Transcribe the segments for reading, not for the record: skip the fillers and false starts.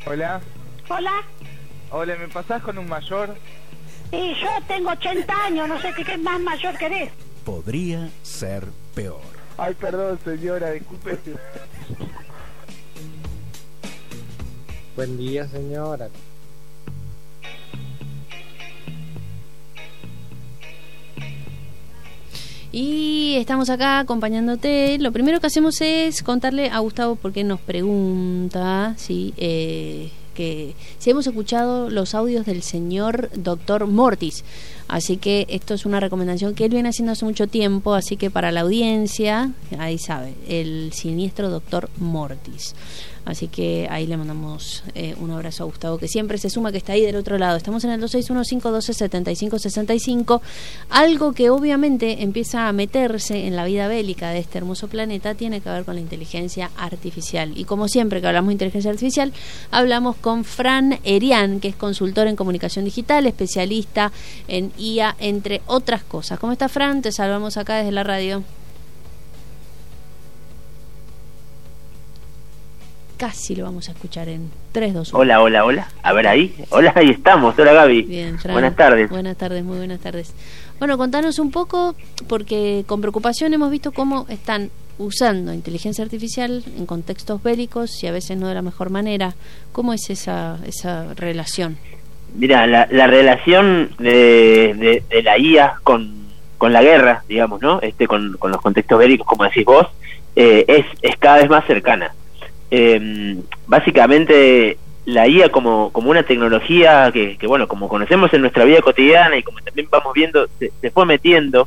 Hola. Hola. Hola, ¿me pasás con un mayor? Y yo tengo 80 años, no sé qué más mayor querés. Podría ser peor. Ay, perdón, señora, disculpe. Buen día, señora. Y estamos acá acompañándote. Lo primero que hacemos es contarle a Gustavo, porque nos pregunta que si hemos escuchado los audios del señor Dr. Mortis. Así que esto es una recomendación que él viene haciendo hace mucho tiempo, así que para la audiencia, ahí sabe, el siniestro Dr. Mortis. Así que ahí le mandamos un abrazo a Gustavo, que siempre se suma, que está ahí del otro lado. Estamos en el 2615127565. Algo que obviamente empieza a meterse en la vida bélica de este hermoso planeta tiene que ver con la inteligencia artificial. Y como siempre que hablamos de inteligencia artificial, hablamos con Fran Erian, que es consultor en comunicación digital, especialista en IA, entre otras cosas. ¿Cómo está, Fran? Te salvamos acá desde la radio. Casi lo vamos a escuchar en 3, 2, 1. Hola. A ver ahí. Hola, ahí estamos. Hola, Gaby. Bien, Fran. Buenas tardes. Buenas tardes, muy buenas tardes. Bueno, contanos un poco, porque con preocupación hemos visto cómo están usando inteligencia artificial en contextos bélicos y a veces no de la mejor manera. ¿Cómo es esa relación? Mira, la relación de la IA con la guerra, digamos, ¿no? Con los contextos bélicos, como decís vos, es cada vez más cercana. Básicamente la IA como una tecnología que bueno, como conocemos en nuestra vida cotidiana y como también vamos viendo, se fue metiendo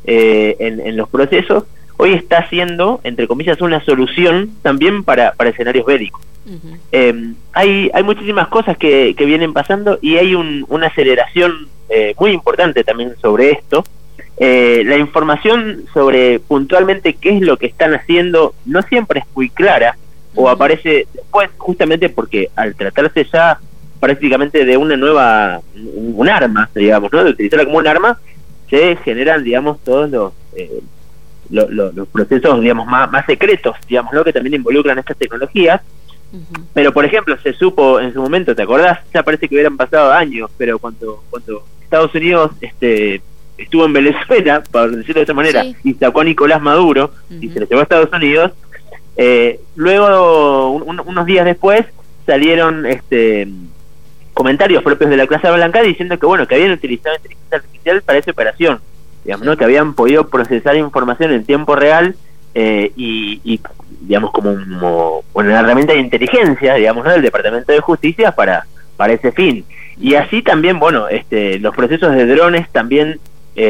en los procesos, hoy está siendo, entre comillas, una solución también para escenarios bélicos. Uh-huh. Hay muchísimas cosas que vienen pasando y hay una aceleración muy importante también sobre esto. La información sobre puntualmente qué es lo que están haciendo no siempre es muy clara, o aparece después, justamente porque al tratarse ya prácticamente de un arma, digamos, ¿no? De utilizarla como un arma, se generan, digamos, todos los procesos, digamos, más secretos, digamos, ¿no? Que también involucran estas tecnologías. Uh-huh. Pero, por ejemplo, se supo en su momento, ¿te acordás? Ya parece que hubieran pasado años, pero cuando Estados Unidos estuvo en Venezuela, por decirlo de esa manera, sí, y sacó a Nicolás Maduro, uh-huh, y se lo llevó a Estados Unidos. Luego, unos días después, salieron comentarios propios de la Casa Blanca diciendo que bueno, que habían utilizado inteligencia artificial para esa operación, digamos, ¿no? Que habían podido procesar información en tiempo real y digamos como una herramienta de inteligencia, digamos, ¿no? Del Departamento de Justicia para ese fin. Y así también, bueno, los procesos de drones también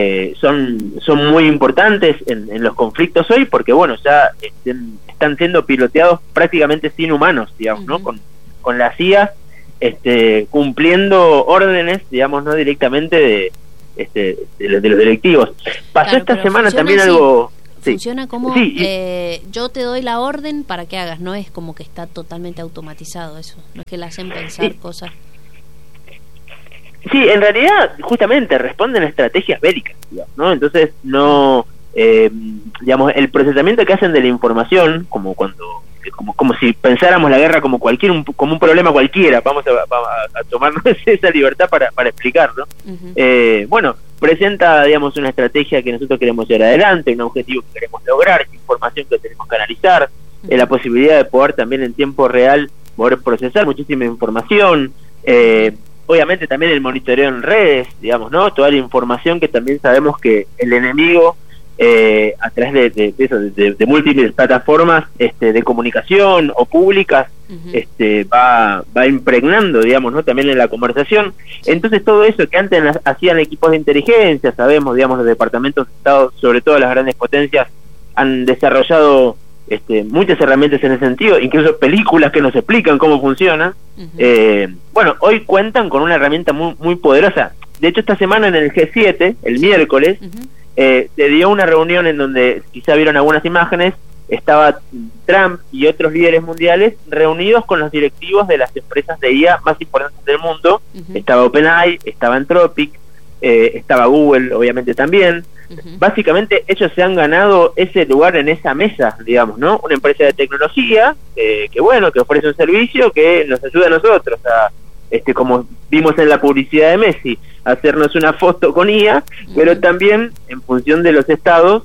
son muy importantes en los conflictos hoy, porque bueno, ya están siendo piloteados prácticamente sin humanos, digamos, uh-huh, ¿no? Con la CIA cumpliendo órdenes, digamos, no directamente de los directivos. Pasó esta semana también así, algo... Funciona como yo te doy la orden para que hagas, no es como que está totalmente automatizado eso, no es que le hacen pensar cosas. Sí, en realidad justamente responden a estrategias bélicas, digamos, ¿no? Entonces no, digamos, el procesamiento que hacen de la información, como si pensáramos la guerra como como un problema cualquiera, vamos a tomarnos esa libertad para explicarlo. Uh-huh. Bueno, presenta, digamos, una estrategia que nosotros queremos llevar adelante, un objetivo que queremos lograr, información que tenemos que analizar, uh-huh, la posibilidad de poder también en tiempo real poder procesar muchísima información, obviamente también el monitoreo en redes, digamos, ¿no? Toda la información que también sabemos que el enemigo a través de múltiples plataformas de comunicación o públicas, uh-huh, va impregnando, digamos, ¿no? También en la conversación. Entonces todo eso que antes hacían equipos de inteligencia, sabemos, digamos, los departamentos de Estado, sobre todo las grandes potencias, han desarrollado muchas herramientas en ese sentido, incluso películas que nos explican cómo funcionan. Uh-huh. Bueno, hoy cuentan con una herramienta muy, muy poderosa. De hecho, esta semana en el G7, el miércoles, uh-huh, se dio una reunión en donde, quizá vieron algunas imágenes, estaba Trump y otros líderes mundiales reunidos con los directivos de las empresas de IA más importantes del mundo. Uh-huh. Estaba OpenAI, estaba Anthropic, estaba Google, obviamente también. básicamente ellos se han ganado ese lugar en esa mesa, digamos, ¿no? Una empresa de tecnología que bueno, que ofrece un servicio que nos ayuda a nosotros a, como vimos en la publicidad de Messi, a hacernos una foto con IA, pero también en función de los estados,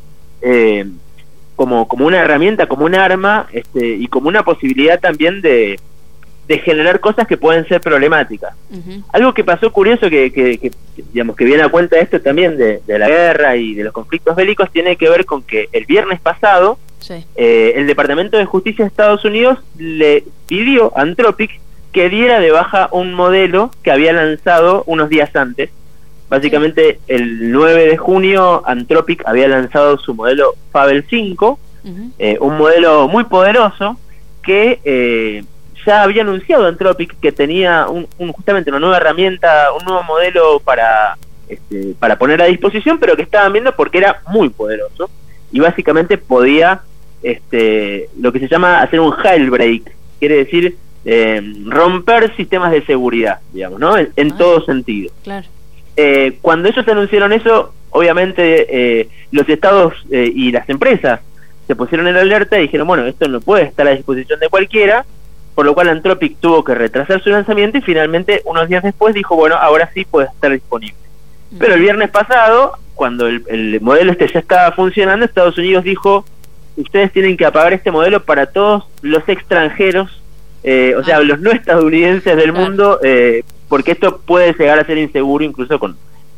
como una herramienta, como un arma, y como una posibilidad también de generar cosas que pueden ser problemáticas. Algo que pasó curioso que digamos que viene a cuenta de esto también de la guerra y de los conflictos bélicos, tiene que ver con que el viernes pasado el Departamento de Justicia de Estados Unidos le pidió a Anthropic que diera de baja un modelo que había lanzado unos días antes. Básicamente el 9 de junio Anthropic había lanzado su modelo Fable 5, un modelo muy poderoso que ya había anunciado Anthropic que tenía justamente una nueva herramienta, un nuevo modelo para poner a disposición, pero que estaban viendo porque era muy poderoso y básicamente podía lo que se llama hacer un jailbreak, quiere decir romper sistemas de seguridad, digamos, ¿no? En todo sentido. Claro. Cuando ellos anunciaron eso, obviamente los estados y las empresas se pusieron en alerta y dijeron, bueno, esto no puede estar a disposición de cualquiera, por lo cual Anthropic tuvo que retrasar su lanzamiento y finalmente unos días después dijo, bueno, ahora sí puede estar disponible. Pero el viernes pasado, cuando el modelo ya estaba funcionando, Estados Unidos dijo, ustedes tienen que apagar este modelo para todos los extranjeros, o sea, los no estadounidenses del mundo, porque esto puede llegar a ser inseguro incluso con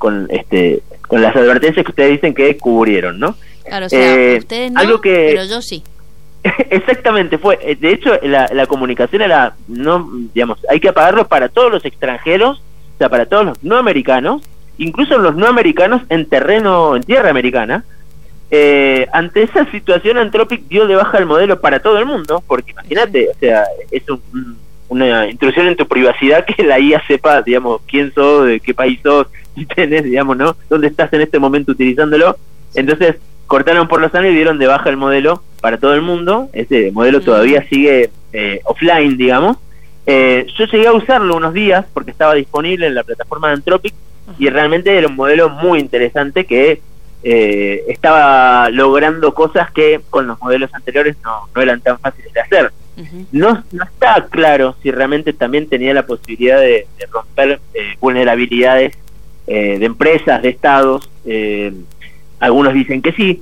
las advertencias que ustedes dicen que cubrieron, ¿no? Claro, o sea, ustedes no, algo que, pero yo sí. Exactamente, fue, de hecho la comunicación era, no, digamos, hay que apagarlo para todos los extranjeros, o sea, para todos los no americanos, incluso los no americanos en tierra americana. Ante esa situación Anthropic dio de baja el modelo para todo el mundo, porque imagínate, o sea, es una intrusión en tu privacidad que la IA sepa, digamos, quién sos, de qué país sos, si tenés, digamos, ¿no? Dónde estás en este momento utilizándolo. Entonces cortaron por los años y dieron de baja el modelo para todo el mundo. Ese modelo todavía sigue offline, digamos. Yo llegué a usarlo unos días porque estaba disponible en la plataforma de Anthropic y realmente era un modelo muy interesante que estaba logrando cosas que con los modelos anteriores no eran tan fáciles de hacer. No está claro si realmente también tenía la posibilidad de romper vulnerabilidades de empresas, de estados. Algunos dicen que sí,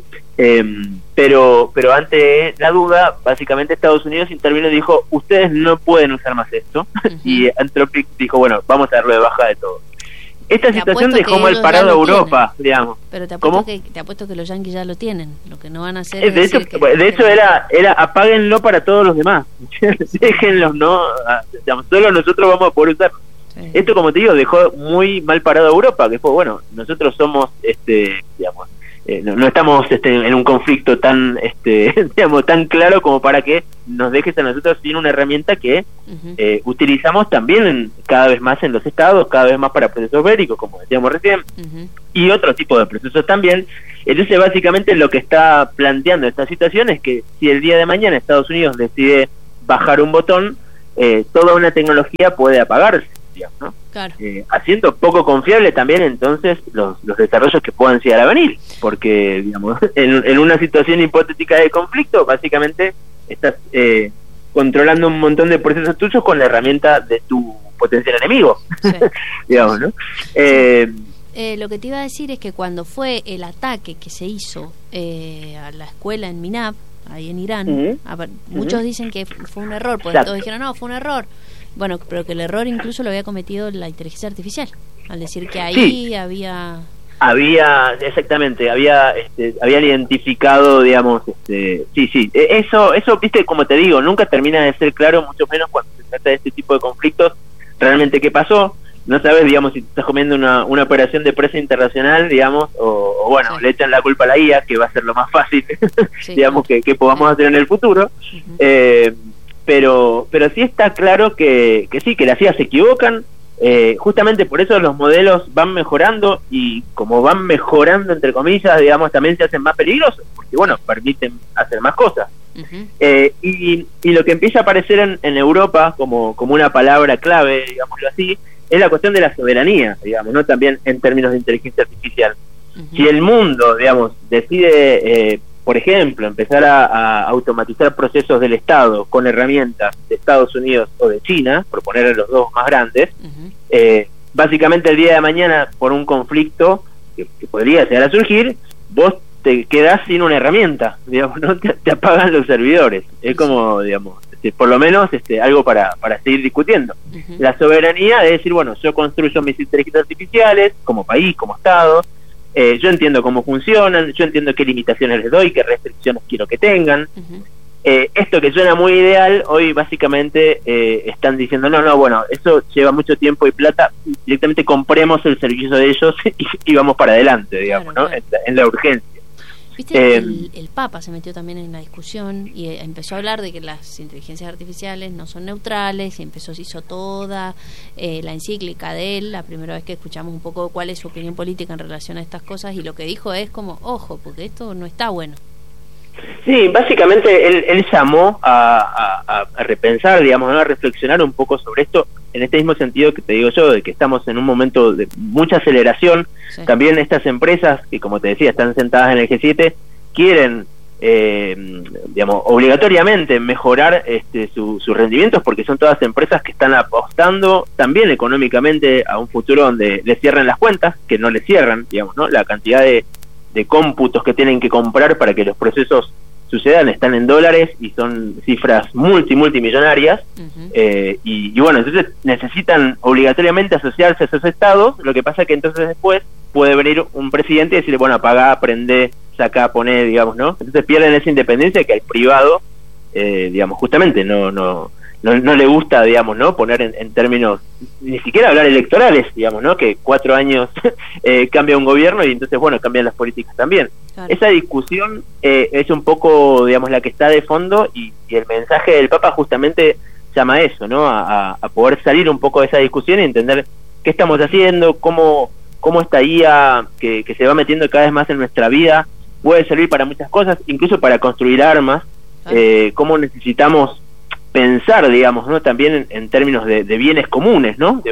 pero ante la duda, básicamente Estados Unidos intervino y dijo, ustedes no pueden usar más esto. Y Anthropic dijo, bueno, vamos a darlo de baja de todo. Esta situación dejó mal parado a Europa, digamos. Pero te apuesto que los yanquis ya lo tienen. Lo que no van a hacer es de hecho era apáguenlo para todos los demás. Déjenlos, no, digamos, solo nosotros vamos a poder usarlo. Esto, como te digo, dejó muy mal parado a Europa, que fue, bueno, nosotros somos digamos, no estamos en un conflicto tan digamos, tan claro como para que nos dejes a nosotros sin una herramienta que utilizamos también cada vez más en los estados, cada vez más para procesos bélicos, como decíamos recién, y otro tipo de procesos también. Entonces básicamente lo que está planteando esta situación es que si el día de mañana Estados Unidos decide bajar un botón, toda una tecnología puede apagarse, digamos, ¿no? Claro. Haciendo poco confiable también entonces los desarrollos que puedan llegar a venir, porque digamos en una situación hipotética de conflicto básicamente estás controlando un montón de procesos tuyos con la herramienta de tu potencial enemigo, digamos, ¿no? Lo que te iba a decir es que cuando fue el ataque que se hizo a la escuela en Minab, ahí en Irán, muchos dicen que fue un error, porque todos dijeron, no, fue un error. Bueno, pero que el error incluso lo había cometido la inteligencia artificial, al decir que ahí había exactamente, habían identificado, digamos, eso, viste, como te digo, nunca termina de ser claro, mucho menos cuando se trata de este tipo de conflictos, realmente qué pasó. No sabes, digamos, si te estás comiendo una operación de presa internacional, digamos, o bueno, le echan la culpa a la IA, que va a ser lo más fácil, digamos, que podamos hacer en el futuro. Pero sí está claro que sí, que las IA se equivocan. Justamente por eso los modelos van mejorando, y como van mejorando, entre comillas, digamos, también se hacen más peligrosos, porque bueno, permiten hacer más cosas. Y lo que empieza a aparecer en Europa como una palabra clave, digámoslo así, es la cuestión de la soberanía, digamos, no también en términos de inteligencia artificial. Si el mundo, digamos, decide, por ejemplo, empezar a automatizar procesos del Estado con herramientas de Estados Unidos o de China, por poner a los dos más grandes, básicamente el día de mañana, por un conflicto que podría llegar a surgir, vos te quedás sin una herramienta, digamos, ¿no? Te apagan los servidores. Es como, digamos, por lo menos algo para seguir discutiendo. La soberanía de decir, bueno, yo construyo mis inteligencias artificiales como país, como Estado, yo entiendo cómo funcionan, yo entiendo qué limitaciones les doy, qué restricciones quiero que tengan. Esto que suena muy ideal, hoy básicamente están diciendo, no, bueno, eso lleva mucho tiempo y plata, directamente compremos el servicio de ellos y vamos para adelante, digamos, claro, ¿no? En la urgencia. Viste, el Papa se metió también en la discusión y empezó a hablar de que las inteligencias artificiales no son neutrales, y hizo toda la encíclica de él, la primera vez que escuchamos un poco cuál es su opinión política en relación a estas cosas, y lo que dijo es como, ojo, porque esto no está bueno. Sí, básicamente él llamó a repensar, digamos, ¿no? A reflexionar un poco sobre esto, en este mismo sentido que te digo yo, de que estamos en un momento de mucha aceleración. Sí. También estas empresas, que como te decía, están sentadas en el G7, quieren, digamos, obligatoriamente mejorar sus rendimientos, porque son todas empresas que están apostando también económicamente a un futuro donde les cierren las cuentas, que no les cierran, digamos, ¿no? La cantidad de cómputos que tienen que comprar para que los procesos sucedan están en dólares y son cifras multimillonarias. Y bueno, entonces necesitan obligatoriamente asociarse a esos estados. Lo que pasa que entonces después puede venir un presidente y decirle, bueno, apagá, prendé, sacá, poné, digamos, ¿no? Entonces pierden esa independencia que al privado, digamos, justamente no le gusta, digamos, ¿no? Poner en términos, ni siquiera hablar electorales, digamos, ¿no? Que 4 años cambia un gobierno y entonces, bueno, cambian las políticas también. Claro. Esa discusión es un poco, digamos, la que está de fondo, y el mensaje del Papa justamente llama a eso, ¿no? A poder salir un poco de esa discusión y entender qué estamos haciendo, cómo esta IA que se va metiendo cada vez más en nuestra vida puede servir para muchas cosas, incluso para construir armas, cómo necesitamos pensar, digamos, ¿no? También en términos de bienes comunes, ¿no?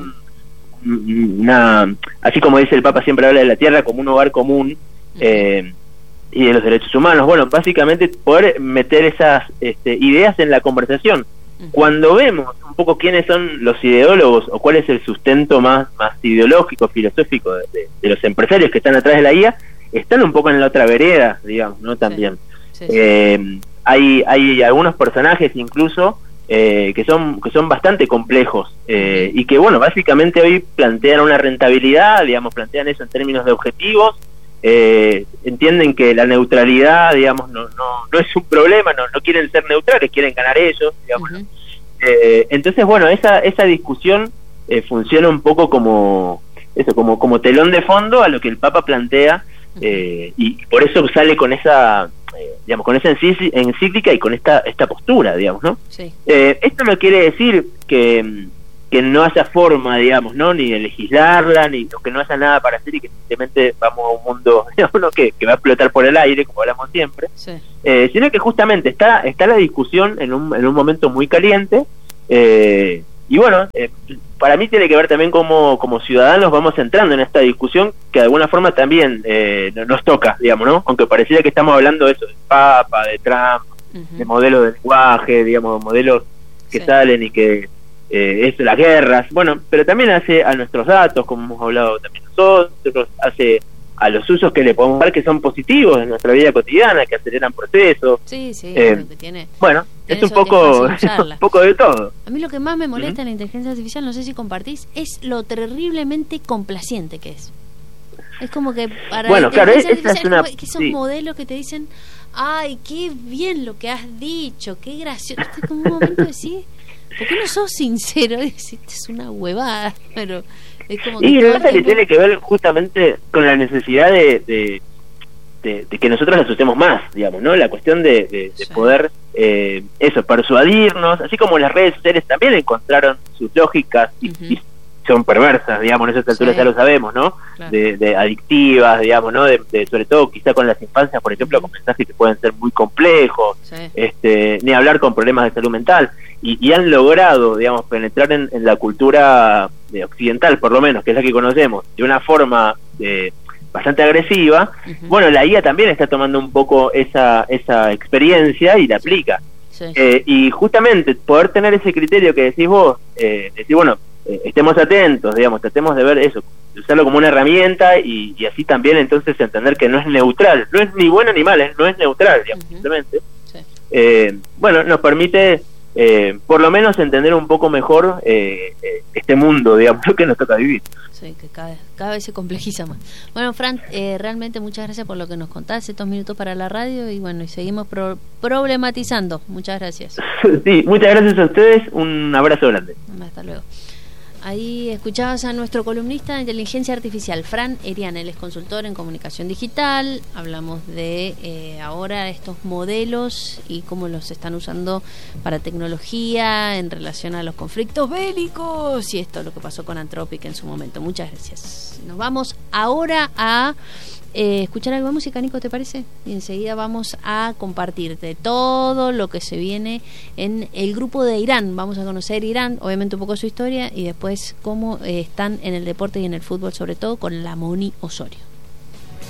Así como dice el Papa, siempre habla de la tierra como un hogar común, y de los derechos humanos. Bueno, básicamente poder meter esas ideas en la conversación. Cuando vemos un poco quiénes son los ideólogos o cuál es el sustento más ideológico, filosófico de los empresarios que están atrás de la IA, están un poco en la otra vereda, digamos, ¿no? También. Sí. Hay algunos personajes incluso que son bastante complejos, y que, bueno, básicamente hoy plantean una rentabilidad, digamos, plantean eso en términos de objetivos, entienden que la neutralidad, digamos, no es un problema, no quieren ser neutrales, quieren ganar ellos, digamos. Entonces, bueno, esa discusión funciona un poco como telón de fondo a lo que el Papa plantea, y por eso sale con esa digamos, con esa encíclica y con esta postura, digamos, ¿no? Sí. Esto no quiere decir que no haya forma, digamos, ¿no? Ni de legislarla, ni que no haya nada para hacer, y que simplemente vamos a un mundo, digamos, ¿no? que va a explotar por el aire, como hablamos siempre, sí. Sino que justamente está la discusión en un momento muy caliente, y bueno, para mí tiene que ver también como ciudadanos vamos entrando en esta discusión que de alguna forma también nos toca, digamos, ¿no? Aunque pareciera que estamos hablando de eso, del Papa, de Trump, de modelos de lenguaje, digamos, modelos que sí. salen y que es las guerras, bueno, pero también hace a nuestros datos, como hemos hablado también nosotros, hace a los usos que le podemos dar que son positivos en nuestra vida cotidiana, que aceleran procesos. Sí, que tiene. Bueno, es un poco de todo. A mí lo que más me molesta en la inteligencia artificial, no sé si compartís, es lo terriblemente complaciente que es. Es como que para bueno, claro, esa es una que esos modelos que te dicen, ay, qué bien lo que has dicho, qué gracioso. Estoy como un momento de decir, ¿por qué no sos sincero? Es una huevada, pero es como que y lo que tiene que ver justamente con la necesidad de que nosotros nos usemos más, digamos, ¿no? La cuestión de sí. poder persuadirnos, así como las redes sociales también encontraron sus lógicas y son perversas, digamos, en esas alturas sí. ya lo sabemos, ¿no? Claro. De adictivas, digamos, ¿no? De sobre todo quizá con las infancias, por ejemplo, con mensajes que pueden ser muy complejos, sí. Ni hablar con problemas de salud mental, y han logrado, digamos, penetrar en la cultura occidental, por lo menos, que es la que conocemos, de una forma bastante agresiva. Bueno, la IA también está tomando un poco esa experiencia y la aplica. Sí. Y justamente poder tener ese criterio que decís vos, decir, bueno, estemos atentos, digamos, tratemos de ver eso, de usarlo como una herramienta y así también entonces entender que no es neutral, no es ni bueno ni mal, no es neutral, digamos, simplemente. Sí. Bueno, nos permite por lo menos entender un poco mejor este mundo, digamos, que nos toca vivir. Sí, que cada vez se complejiza más. Bueno, Fran, realmente muchas gracias por lo que nos contaste, estos minutos para la radio, y bueno, y seguimos problematizando. Muchas gracias. Sí, muchas gracias a ustedes, un abrazo grande. Hasta luego. Ahí escuchabas a nuestro columnista de inteligencia artificial, Fran Erian. Él es consultor en comunicación digital. Hablamos de ahora estos modelos y cómo los están usando para tecnología en relación a los conflictos bélicos, y esto es lo que pasó con Anthropic en su momento. Muchas gracias. Nos vamos ahora a escuchar algo de música, Nico, ¿te parece? Y enseguida vamos a compartirte todo lo que se viene en el grupo de Irán. Vamos a conocer Irán, obviamente un poco su historia, y después cómo están en el deporte y en el fútbol, sobre todo con la Moni Osorio.